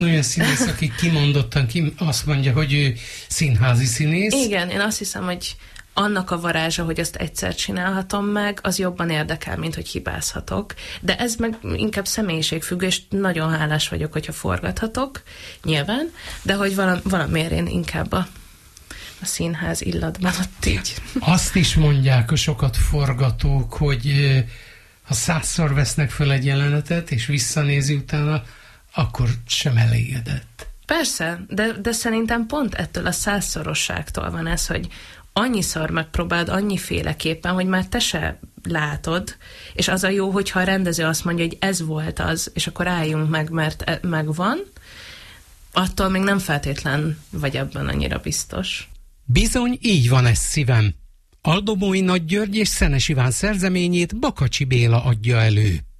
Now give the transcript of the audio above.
Olyan színész, aki kimondottan azt mondja, hogy ő színházi színész. Igen, én azt hiszem, hogy annak a varázsa, hogy azt egyszer csinálhatom meg, az jobban érdekel, mint hogy hibázhatok. De ez meg inkább személyiségfüggő, és nagyon hálás vagyok, hogyha forgathatok, nyilván, de hogy valamiért én inkább a színház illatban ott így. Azt is mondják a sokat forgatók, hogy ha 100-szor vesznek föl egy jelenetet, és visszanézi utána, akkor sem elégedett. Persze, de szerintem pont ettől a 100-szorosságtól van ez, hogy annyiszor megpróbáld annyiféleképpen, hogy már te se látod, és az a jó, hogyha a rendező azt mondja, hogy ez volt az, és akkor álljunk meg, mert megvan, attól még nem feltétlen vagy ebben annyira biztos. Bizony, így van ez, szívem. Aldobói Nagy György és Szenes Iván szerzeményét Bakacsi Béla adja elő.